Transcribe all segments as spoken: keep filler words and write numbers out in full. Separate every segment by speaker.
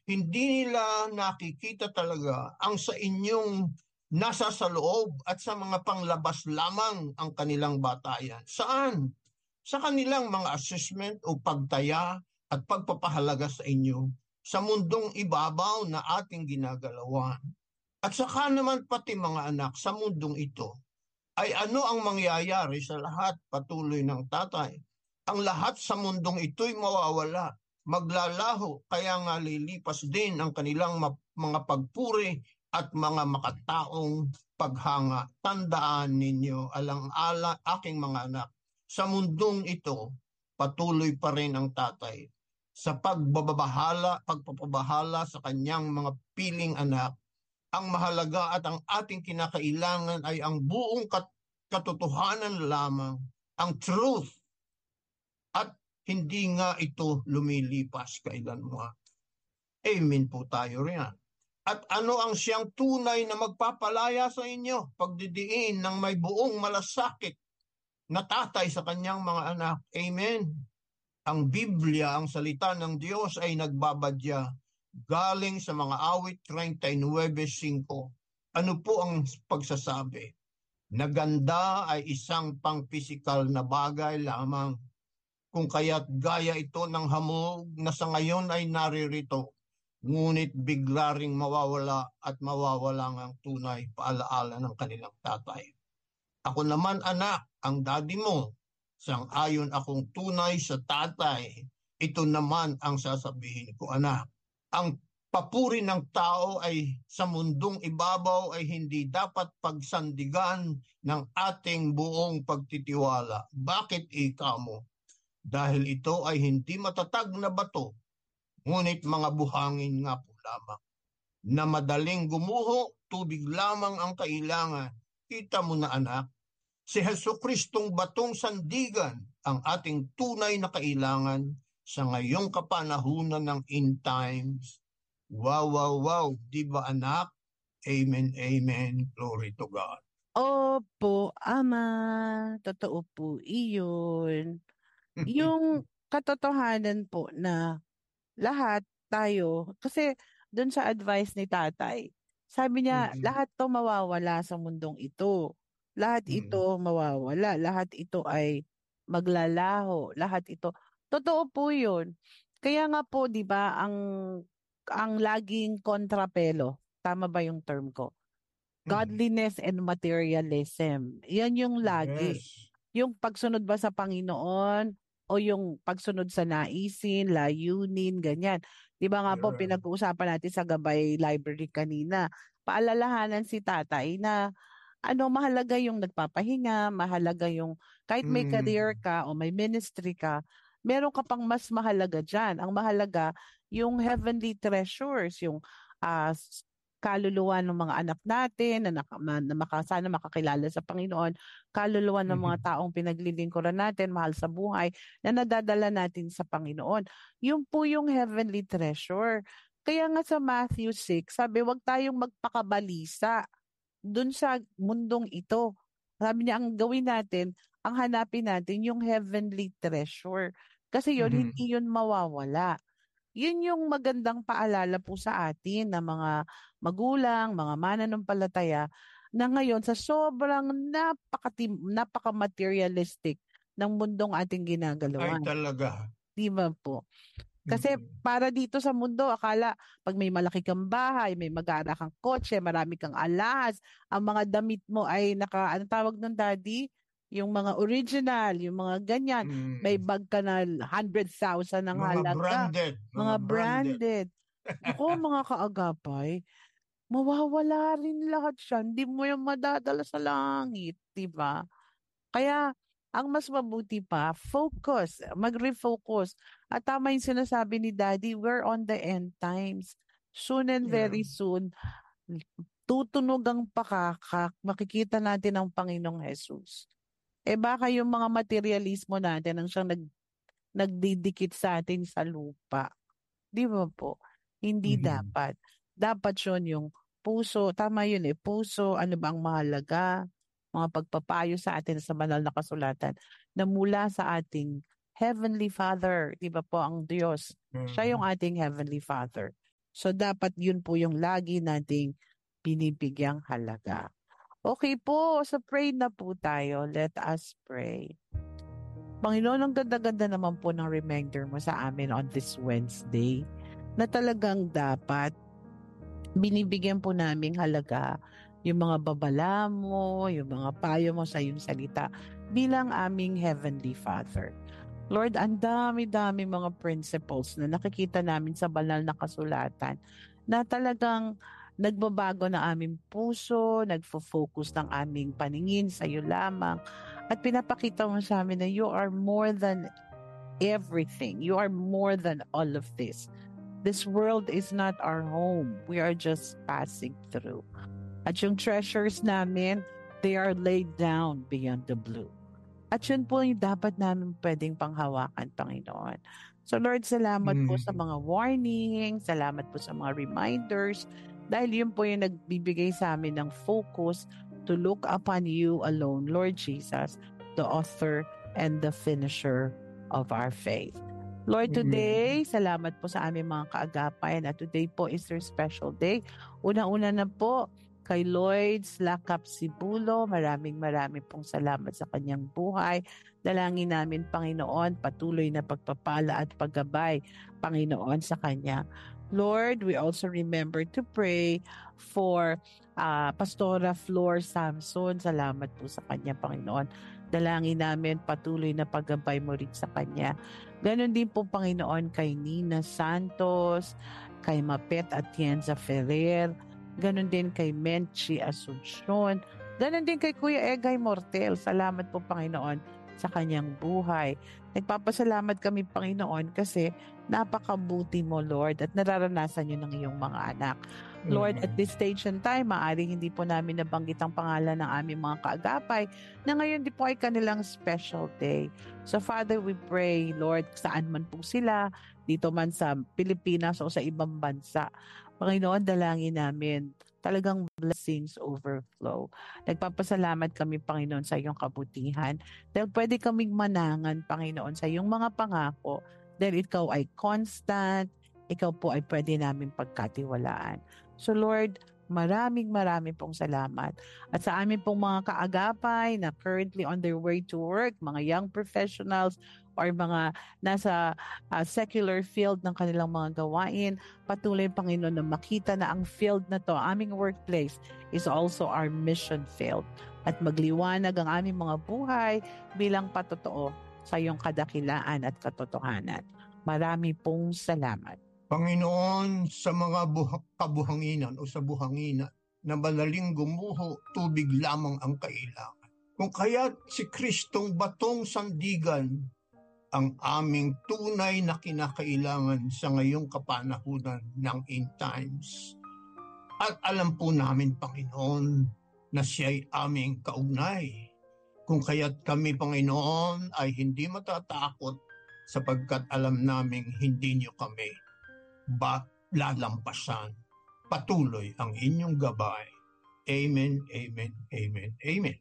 Speaker 1: Hindi nila nakikita talaga ang sa inyong nasa sa loob at sa mga panglabas lamang ang kanilang batayan. Saan? Sa kanilang mga assessment o pagtaya at pagpapahalaga sa inyo sa mundong ibabaw na ating ginagalawan. At saka naman pati mga anak sa mundong ito, ay ano ang mangyayari sa lahat patuloy ng tatay? Ang lahat sa mundong ito'y mawawala, maglalaho, kaya nga lilipas din ang kanilang mga pagpuri at mga makataong paghanga. Tandaan ninyo, alang-ala aking mga anak, sa mundong ito, patuloy pa rin ang tatay sa pagbabahala, pagpapabahala sa kanyang mga piling anak. Ang mahalaga at ang ating kinakailangan ay ang buong kat- katotohanan lamang, ang truth, at hindi nga ito lumilipas kailanman. Amen po tayo riyan. At ano ang siyang tunay na magpapalaya sa inyo? Pagdidiin ng may buong malasakit na tatay sa kanyang mga anak. Amen. Ang Biblia, ang salita ng Diyos ay nagbabadya galing sa mga awit thirty-nine five. Ano po ang pagsasabi? Na ganda ay isang pang-pisikal na bagay lamang, kung kaya't gaya ito ng hamog na sa ngayon ay naririto, ngunit bigla ring mawawala at mawawala ang tunay paalaala ng kanilang tatay. Ako naman anak, ang daddy mo, sang-ayon akong tunay sa tatay. Ito naman ang sasabihin ko, anak. Ang papuri ng tao ay sa mundong ibabaw ay hindi dapat pagsandigan ng ating buong pagtitiwala. Bakit ikaw mo? Dahil ito ay hindi matatag na bato, ngunit mga buhangin nga po lamang. Na madaling gumuho, tubig lamang ang kailangan. Kita mo na anak, si Jesucristong batong sandigan ang ating tunay na kailangan sa ngayong kapanahunan ng end times. Wow, wow, wow. Di ba anak? Amen, amen. Glory to God.
Speaker 2: Opo, Ama. Totoo po iyon. Yung katotohanan po na lahat tayo, kasi dun sa advice ni tatay, sabi niya,
Speaker 1: Mm,
Speaker 2: lahat to mawawala sa mundong ito. Lahat
Speaker 1: mm,
Speaker 2: ito mawawala. Lahat ito ay maglalaho. Lahat ito. Totoo po yun. Kaya nga po, di ba, ang, ang laging kontrapelo, tama ba yung term ko?
Speaker 1: mm.
Speaker 2: Godliness and materialism. Yan yung lagi.
Speaker 1: Yes.
Speaker 2: Yung pagsunod ba sa Panginoon o yung pagsunod sa naisin, layunin, ganyan. Di ba nga po,
Speaker 1: Yeah.
Speaker 2: pinag-uusapan natin sa Gabay Library kanina. Paalalahanan si tatay na ano, mahalaga yung nagpapahinga, mahalaga yung kahit may career
Speaker 1: Mm,
Speaker 2: ka o may ministry ka, meron ka pang mas mahalaga dyan. Ang mahalaga, yung heavenly treasures, yung ah, s- kaluluwa ng mga anak natin na, naka, ma- na maka, sana makakilala sa Panginoon, kaluluwa ng mga
Speaker 1: mhm,
Speaker 2: taong pinaglilingkuran natin, mahal sa buhay, na nadadala natin sa Panginoon. Yung po yung heavenly treasure. Kaya nga sa Matthew six, sabi, wag tayong magpakabalisa dun sa mundong ito. Sabi niya, ang gawin natin, ang hanapin natin yung heavenly treasure. Kasi yun,
Speaker 1: mhm.
Speaker 2: hindi yun mawawala. Yun yung magandang paalala po sa atin na mga magulang, mga mananampalataya, na ngayon sa sobrang napakatim, napaka-materialistic ng mundong ating
Speaker 1: Ay
Speaker 2: ginagalawan.
Speaker 1: talaga.
Speaker 2: Di ba po? Kasi
Speaker 1: Mm,
Speaker 2: para dito sa mundo, akala pag may malaki kang bahay, may mag-aara kang kotse, marami kang alahas, ang mga damit mo ay naka, ano tawag nun, daddy? Yung mga original, yung mga ganyan. May
Speaker 1: mm.
Speaker 2: bag ka na one hundred thousand ang
Speaker 1: Mga
Speaker 2: halaga.
Speaker 1: branded, mga
Speaker 2: Mga
Speaker 1: branded.
Speaker 2: branded. Naku, mga kaagapay, mawawala rin lahat siya. Hindi mo yung madadala sa langit, di ba? Kaya, ang mas mabuti pa, focus, mag-refocus. At tama yung sinasabi ni Daddy, we're on the end times. Soon and
Speaker 1: Yeah.
Speaker 2: very soon, tutunog ang pakaka, makikita natin ang Panginoong Jesus. Eh baka yung mga materialismo natin ang siyang nag, nagdidikit sa atin sa lupa. Di ba po? Hindi
Speaker 1: Mhm.
Speaker 2: dapat. Dapat yun yung puso, tama yun eh, puso, ano ba ang mahalaga, mga pagpapayo sa atin sa banal na kasulatan na mula sa ating Heavenly Father, di ba po ang Diyos? Siya yung
Speaker 1: Mhm.
Speaker 2: ating Heavenly Father. So dapat yun po yung lagi nating binibigyang halaga. Okay po, so pray na po tayo. Let us pray. Panginoon, ang ganda-ganda naman po ng reminder mo sa amin on this Wednesday na talagang dapat binibigyan po namin halaga yung mga babala mo, yung mga payo mo sa iyong salita bilang aming Heavenly Father. Lord, ang dami-dami mga principles na nakikita namin sa banal na kasulatan na talagang nagbabago ng aming puso, nagfo-focus ng aming paningin sa iyo lamang at pinapakita mo sa amin na you are more than everything. You are more than all of this. This world is not our home. We are just passing through. At yung treasures namin, they are laid down beyond the blue. At yun po yung dapat namin pwedeng panghawakan, Panginoon. So Lord, salamat mm. po sa mga warnings, salamat po sa mga reminders, dahil yun po yung nagbibigay sa amin ng focus to look upon you alone, Lord Jesus, the author and the finisher of our faith. Lord, today, mm-hmm. salamat po sa aming mga kaagapan at today po is their special day. Una-una na po kay Lloyd Slacap Sibulo, maraming maraming pong salamat sa kanyang buhay. Dalangin namin, Panginoon, patuloy na pagpapala at paggabay, Panginoon, sa kanya. Lord, we also remember to pray for uh, Pastora Flor Samson. Salamat po sa kanya, Panginoon. Dalangin namin patuloy na paggabay mo rin sa kanya. Ganon din po, Panginoon, kay Nina Santos, kay Mapet Atienza Ferrer, ganon din kay Menchi Asuncion, ganon din kay Kuya Egay Mortel. Salamat po, Panginoon, sa kanyang buhay. Nagpapasalamat kami, Panginoon, kasi napakabuti mo, Lord, at nararanasan niyo ng iyong mga anak. Lord, at this stage and time, maaaring hindi po namin nabanggit ang pangalan ng aming mga kaagapay na ngayon di po ay kanilang special day. So Father, we pray, Lord, saan man po sila, dito man sa Pilipinas o sa ibang bansa. Panginoon, dalangin namin talagang blessings overflow. Nagpapasalamat kami, Panginoon, sa iyong kabutihan dahil pwede kaming manangan, Panginoon, sa iyong mga pangako dahil ikaw ay constant, ikaw po ay pwede namin pagkatiwalaan. So Lord, maraming maraming pong salamat. At sa amin pong mga kaagapay na currently on their way to work, mga young professionals or mga nasa uh, secular field ng kanilang mga gawain, patuloy, Panginoon, na makita na ang field na to, aming workplace, is also our mission field. At magliwanag ang aming mga buhay bilang patotoo sa iyong kadakilaan at katotohanan. Marami pong salamat.
Speaker 1: Panginoon, sa mga buha- kabuhanginan o sa buhanginan na madaling gumuho, tubig lamang ang kailangan. Kung kaya't si Kristong batong sandigan ang aming tunay na kinakailangan sa ngayong kapanahunan ng end times. At alam po namin, Panginoon, na siya'y aming kaugnay. Kung kaya't kami, Panginoon, ay hindi matatakot sapagkat alam naming hindi niyo kami ba lalampasan. Patuloy ang inyong gabay. Amen, amen, amen, amen.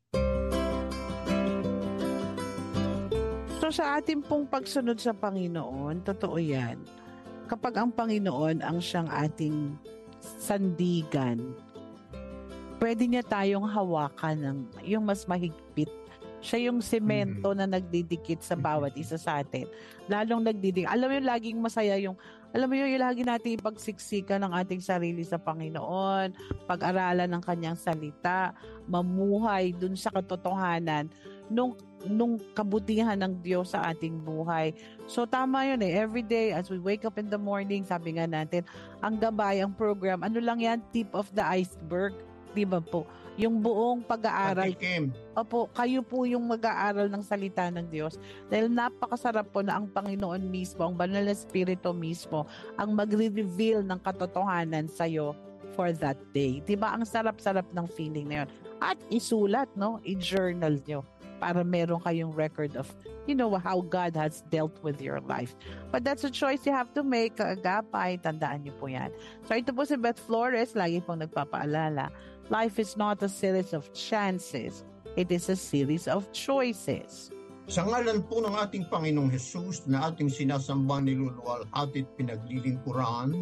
Speaker 2: So sa ating pong pagsunod sa Panginoon, totoo yan. Kapag ang Panginoon ang siyang ating sandigan, pwede niya tayong hawakan ng yung mas mahigpit. Siya yung semento mm-hmm. na nagdidikit sa bawat isa sa atin. Lalong nagdidikit. Alam mo yung laging masaya yung, alam mo yung, yung lagi natin ipagsiksikan ng ating sarili sa Panginoon, pag-aralan ng kanyang salita, mamuhay dun sa katotohanan nung, nung kabutihan ng Diyos sa ating buhay. So tama yun eh. Every day as we wake up in the morning, sabi nga natin, ang gabay, ang program, ano lang yan, tip of the iceberg. Di ba po? Yung buong pag-aaral.
Speaker 1: Patikim.
Speaker 2: Opo, kayo po yung mag-aaral ng salita ng Diyos. Dahil napakasarap po na ang Panginoon mismo, ang Banal na Espiritu mismo, ang magre-reveal ng katotohanan sa'yo for that day. Diba? Ang sarap-sarap ng feeling na yun. At isulat, no? I-journal nyo para meron kayong record of, you know, how God has dealt with your life. But that's a choice you have to make. Kaagapay, tandaan nyo po yan. So ito po si Beth Flores, lagi pong nagpapaalala. Life is not a series of chances. It is a series of choices.
Speaker 1: Sa ngalan po ng ating Panginoong Hesus na ating sinasamba, niluluwalhati at pinaglilingkuran,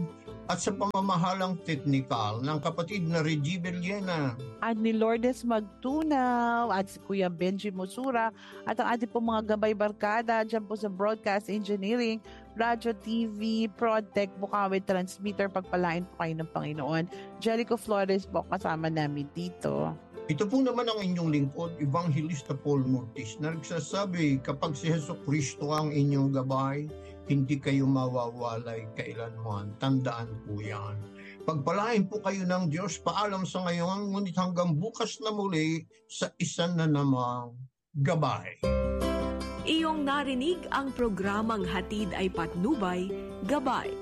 Speaker 1: at sa pamamahalang teknikal ng kapatid na Reggie Villena.
Speaker 2: At ni Lourdes Magtunaw at si Kuya Benji Musura at ang ating po mga gabay barkada dyan po sa Broadcast Engineering, Radyo T V, ProdTech, Bukawi Transmitter, pagpalain po kayo ng Panginoon. Jericho Flores po kasama namin dito.
Speaker 1: Ito po naman ang inyong lingkod, Evangelista Paul Mortis, na nagsasabi, kapag si Hesus Kristo ang inyong gabay, hindi kayo mawawalay kailanman. Tandaan po yan. Pagpalain po kayo ng Diyos, paalam sa ngayon, ngunit hanggang bukas na muli sa isa na namang gabay.
Speaker 3: Iyong narinig ang programang hatid ay patnubay, Gabay.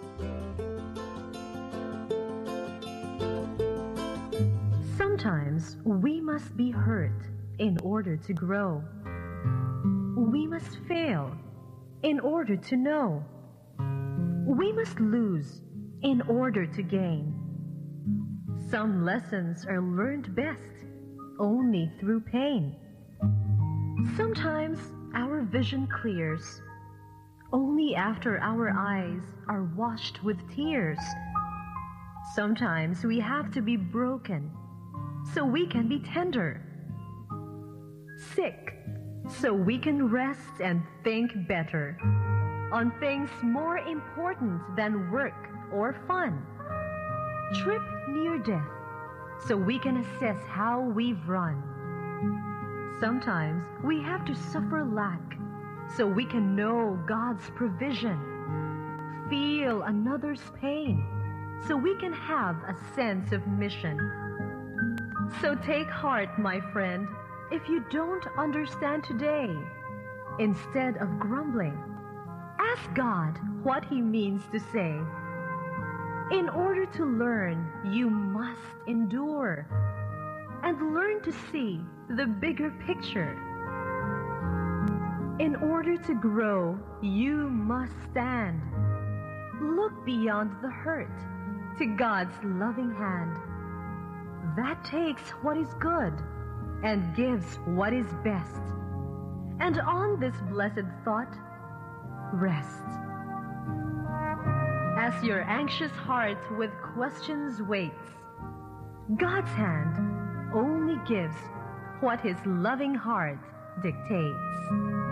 Speaker 4: Sometimes we must be hurt in order to grow. We must fail in order to know. We must lose in order to gain. Some lessons are learned best only through pain. Sometimes our vision clears only after our eyes are washed with tears. Sometimes we have to be broken so we can be tender, sick so we can rest and think better on things more important than work or fun. Trip near death so we can assess how we've run. Sometimes we have to suffer lack so we can know God's provision. Feel another's pain so we can have a sense of mission. So take heart, my friend, if you don't understand today. Instead of grumbling, ask God what He means to say. In order to learn, you must endure and learn to see the bigger picture. In order to grow, you must stand. Look beyond the hurt to God's loving hand. That takes what is good and gives what is best. And on this blessed thought, rest. As your anxious heart with questions waits, God's hand only gives what His loving heart dictates.